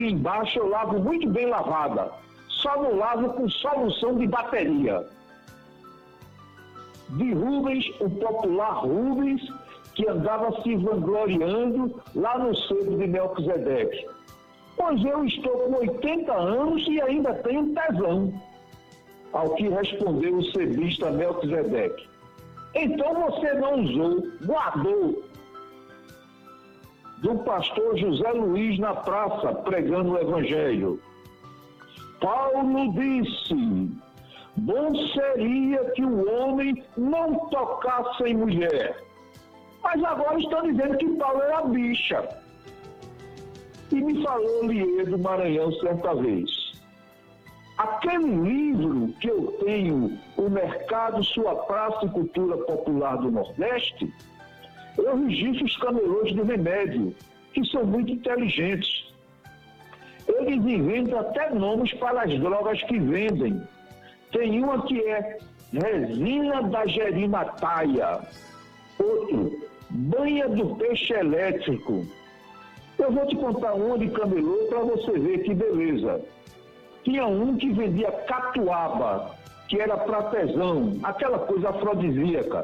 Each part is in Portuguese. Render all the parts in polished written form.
embaixo eu lavo muito bem lavada. Só não lavo com solução de bateria. De Rubens, o popular Rubens, que andava se vangloriando lá no sebo de Melquisedeque. Pois eu estou com 80 anos e ainda tenho tesão. Ao que respondeu o sebista Melquisedeque. Então você não usou, guardou. Do pastor José Luiz na praça, pregando o evangelho. Paulo disse, bom seria que o homem não tocasse em mulher. Mas agora estão dizendo que Paulo era bicha. E me falou Liedo Maranhão certa vez. Aquele livro que eu tenho, O Mercado, Sua Praça e Cultura Popular do Nordeste, eu registro os camelôs de remédio, que são muito inteligentes. Eles inventam até nomes para as drogas que vendem. Tem uma que é resina da gerimataia, outro, banha do peixe elétrico. Eu vou te contar um de camelô para você ver que beleza. Tinha um que vendia catuaba, que era para tesão, aquela coisa afrodisíaca.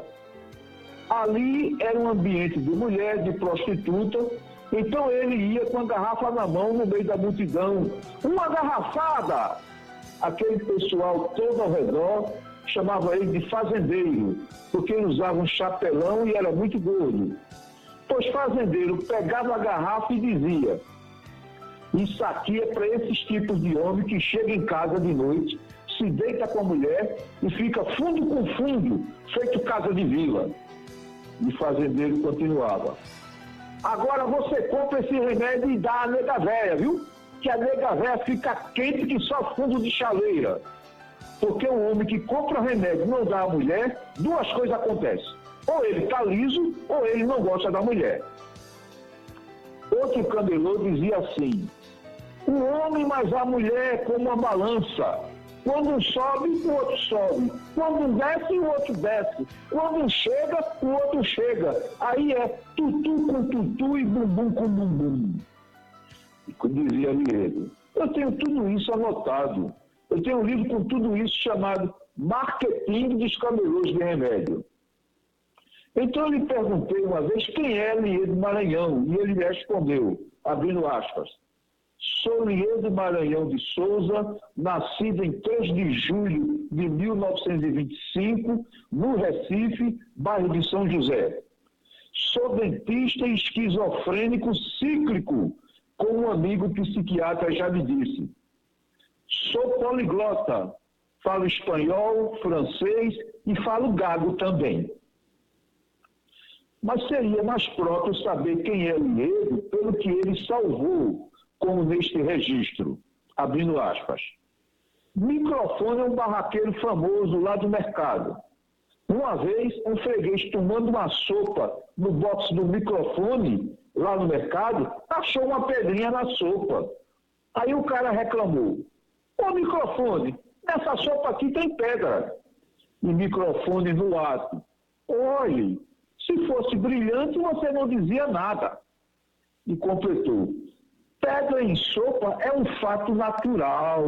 Ali era um ambiente de mulher, de prostituta, então ele ia com a garrafa na mão no meio da multidão. Uma garrafada! Aquele pessoal todo ao redor chamava ele de fazendeiro, porque ele usava um chapelão e era muito gordo. Pois fazendeiro pegava a garrafa e dizia, isso aqui é para esses tipos de homem que chega em casa de noite, se deita com a mulher e fica fundo com fundo, feito casa de vila. E fazendeiro continuava. Agora você compra esse remédio e dá a nega véia, viu? Que a nega véia fica quente que só fundo de chaleira. Porque o homem que compra remédio e não dá à mulher, duas coisas acontecem. Ou ele está liso, ou ele não gosta da mulher. Outro camelô dizia assim, o homem mais a mulher é como uma balança. Quando um sobe, o outro sobe. Quando um desce, o outro desce. Quando um chega, o outro chega. Aí é tutu com tutu e bumbum com bumbum. E dizia ele, eu tenho tudo isso anotado. Eu tenho um livro com tudo isso chamado Marketing dos Camelôs de Remédio. Então eu lhe perguntei uma vez quem é Liedo Maranhão, e ele me respondeu, abrindo aspas, sou Liedo Maranhão de Souza, nascido em 3 de julho de 1925, no Recife, bairro de São José. Sou dentista e esquizofrênico cíclico, como um amigo psiquiatra já me disse. Sou poliglota, falo espanhol, francês e falo gago também. Mas seria mais próprio saber quem é Liedo pelo que ele salvou, como neste registro, abrindo aspas. Microfone é um barraqueiro famoso lá do mercado. Uma vez, um freguês tomando uma sopa no box do microfone, lá no mercado, achou uma pedrinha na sopa. Aí o cara reclamou, ô microfone, nessa sopa aqui tem pedra. E microfone no ato, olhe, se fosse brilhante você não dizia nada. E completou, pedra em sopa é um fato natural.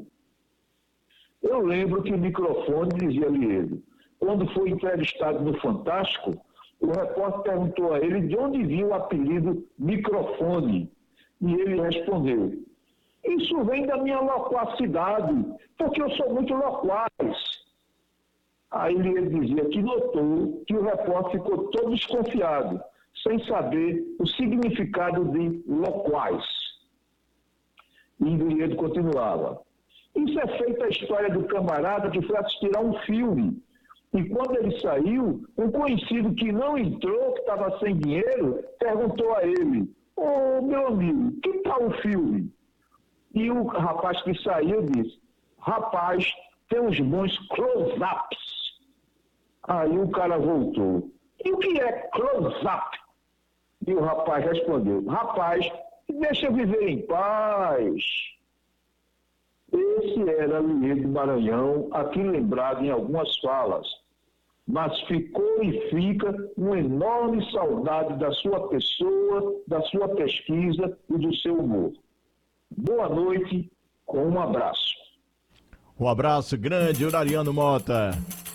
Eu lembro que o microfone, dizia Liedo, quando foi entrevistado no Fantástico, o repórter perguntou a ele de onde vinha o apelido microfone. E ele respondeu, isso vem da minha loquacidade, porque eu sou muito loquaz. Aí ele dizia que notou que o repórter ficou todo desconfiado, sem saber o significado de loquaz. E Liedo continuava. Isso é feita a história do camarada que foi assistir a um filme. E quando ele saiu, um conhecido que não entrou, que estava sem dinheiro, perguntou a ele, ô meu amigo, que tal o filme? E o rapaz que saiu disse, rapaz, tem uns bons close-ups. Aí o cara voltou, e o que é close-up? E o rapaz respondeu, rapaz, deixa eu viver em paz. Esse era Liedo Maranhão, aqui lembrado em algumas falas, mas ficou e fica uma enorme saudade da sua pessoa, da sua pesquisa e do seu humor. Boa noite, com um abraço. Um abraço grande, Urariano Mota.